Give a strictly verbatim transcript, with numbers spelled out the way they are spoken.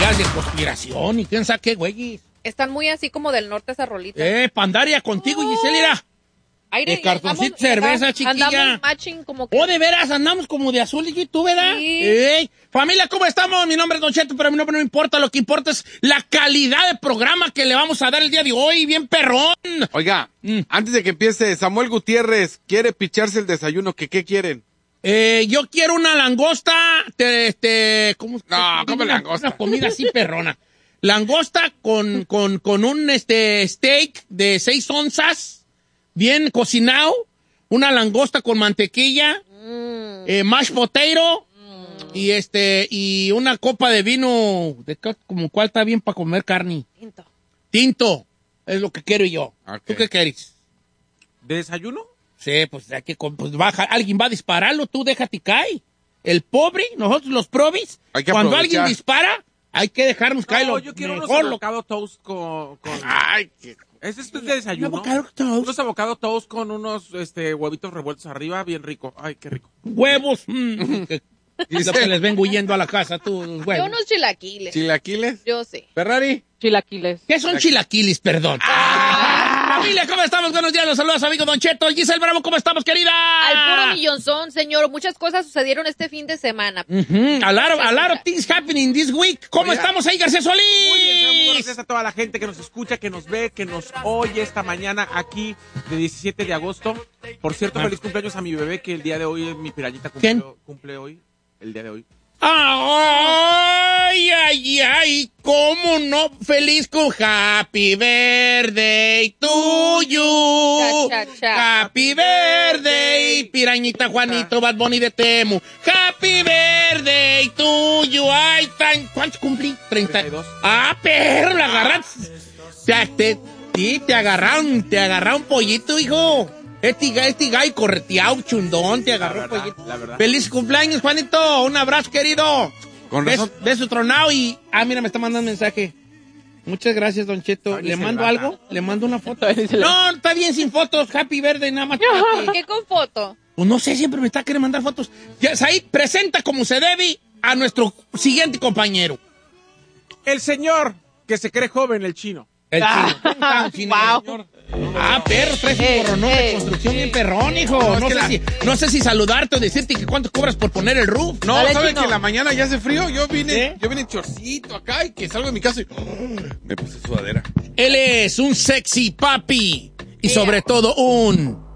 teorías de conspiración y quién sabe qué, güey. Están muy así como del norte esa rolita. Eh, pandaria contigo, oh. Gisela. Aire, de cartoncito de cerveza, chiquilla. Andamos matching como que... Oh, de veras, andamos como de azul y tú, ¿verdad? Sí. Ey, familia, ¿cómo estamos? Mi nombre es Don Cheto, pero mi nombre no importa. Lo que importa es la calidad de programa que le vamos a dar el día de hoy. Bien perrón. Oiga, mm. antes de que empiece, Samuel Gutiérrez quiere picharse el desayuno. ¿Qué, qué quieren? Eh, yo quiero una langosta, te, este, ¿cómo? No, ¿cómo una, langosta? Una comida así perrona. Langosta con, con, con un, este, steak de seis onzas, bien cocinado. Una langosta con mantequilla, mm. eh, mashed potato, mm. y este, y una copa de vino, de como cuál está bien para comer carne. Tinto. Tinto, es lo que quiero yo. Okay. ¿Tú qué quieres? ¿De desayuno? Sí, pues, hay que, pues baja, alguien va a dispararlo, tú déjate caer. El pobre, nosotros los probis, cuando aprovechar. Alguien dispara, hay que dejarnos no, caer. No, yo quiero unos avocado toast con... con... Ay, qué... ¿Ese es de desayuno? Un avocado toast. Unos avocado toast con unos este, huevitos revueltos arriba, bien rico. Ay, qué rico. Huevos. Mm, que, es lo que les vengo huyendo a la casa, tú, huevos. Yo unos chilaquiles. ¿Chilaquiles? Yo sí. ¿Ferrari? Chilaquiles. ¿Qué son chilaquiles, perdón? ¡Ah! Familia, ¿cómo estamos? Buenos días, los saludos, amigo Don Cheto. Giselle Bravo, ¿cómo estamos, querida? Al puro millonzón, señor. Muchas cosas sucedieron este fin de semana. Uh-huh. A, lot of, a lot of things happening this week. ¿Cómo Oye, estamos ahí, García Solís? Muy bien, muy gracias a toda la gente que nos escucha, que nos ve, que nos oye esta mañana aquí de diecisiete de agosto. Por cierto, ah. feliz cumpleaños a mi bebé, que el día de hoy, mi pirallita cumple, cumple hoy, el día de hoy. Ay, ay, ay, cómo no, feliz con Happy Birthday to you. Cha, cha, cha. Happy Birthday, pirañita Juanito, Bad Bunny de Temu. Happy Birthday to you. Ay, tan, ¿cuántos cumplí? treinta y dos. Ah, perro, la agarraste. Te, te, sí, te agarraron, te agarraron pollito, hijo. Este, este gay correteado, chundón, te agarró la verdad, pollito. la verdad. Feliz cumpleaños, Juanito. Un abrazo, querido. Con Beso, razón. beso tronado y... Ah, mira, me está mandando un mensaje. Muchas gracias, Don Cheto. Ay, ¿Le mando va, algo? ¿Le mando una foto? No, está bien sin fotos. Happy Verde, nada más. ¿Qué con foto? Pues no sé, siempre me está queriendo mandar fotos. Ya, Said, presenta como se debe a nuestro siguiente compañero. El señor que se cree joven, el chino. El chino. chino wow. Señor. Ah, perro, traes un borronón de construcción bien perrón, hijo. No, no, sé la... si, no sé si saludarte o decirte que cuánto cobras por poner el roof. No, Dale, ¿sabes chino. que en la mañana ya hace frío? Yo vine, ¿Eh? yo vine en chorcito acá y que salgo de mi casa y oh, me puse sudadera. Él es un sexy papi y sobre todo un